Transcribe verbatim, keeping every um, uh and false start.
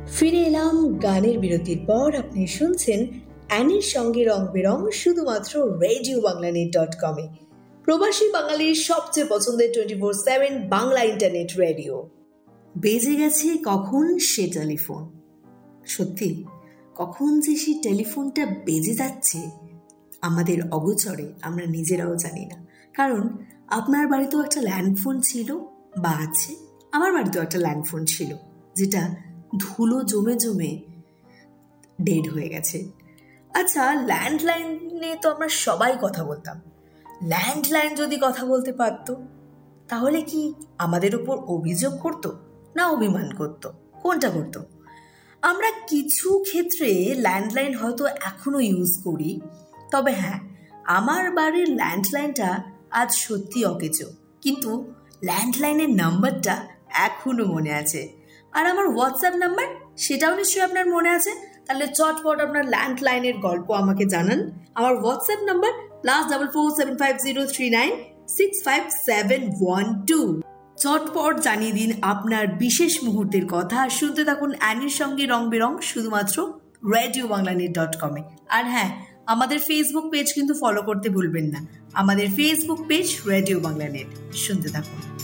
ফিরে এলাম গানের বিরতির পর। আপনি শুনছেন অ্যানির সঙ্গে রং বেরং শুধুমাত্র রেডিও বাংলা নেট ডট কমে, প্রবাসী বাঙালির সবচেয়ে পছন্দের twenty four seven Bangla internet radio. বেজে গেছে কখন সে টেলিফোন। সত্যি, কখন যে সেই টেলিফোনটা বেজে যাচ্ছে আমাদের অগোচরে আমরা নিজেরাও জানি না। কারণ আপনার বাড়িতেও একটা ল্যান্ডফোন ছিল বা আছে, আমার বাড়িতেও একটা ল্যান্ডফোন ছিল, যেটা ধুলো জমে জমে ডেড হয়ে গেছে। আচ্ছা, ল্যান্ডলাইনে তো আমরা সবাই কথা বলতাম। ল্যান্ডলাইন যদি কথা বলতে পারতো, তাহলে কি আমাদের উপর অভিযোগ করতো না অভিমান করতো? কোনটা করতো? আমরা কিছু ক্ষেত্রে ল্যান্ডলাইন হয়তো এখনো ইউজ করি, তবে হ্যাঁ, আমার বাড়ির ল্যান্ডলাইনটা আজ সত্যি অকেজো, কিন্তু ল্যান্ডলাইনের নাম্বারটা এখনো মনে আছে। আর আমার হোয়াটসঅ্যাপ নাম্বার, সেটাও নিশ্চয়ই আপনার মনে আছে। তাহলে চটপট আপনার ল্যান্ডলাইনের গল্প আমাকে জানান। আমার WhatsApp number plus double four seven five zero three nine six five seven one two. চটপট জানিয়ে দিন আপনার বিশেষ মুহূর্তের কথা। শুনতে থাকুন অ্যানির সঙ্গে রং বেরং শুধুমাত্র রেডিও বাংলা নেট ডট কমে। আর হ্যাঁ, আমাদের ফেসবুক পেজ কিন্তু ফলো করতে ভুলবেন না। আমাদের Facebook page radio Bangla net. শুনতে থাকুন।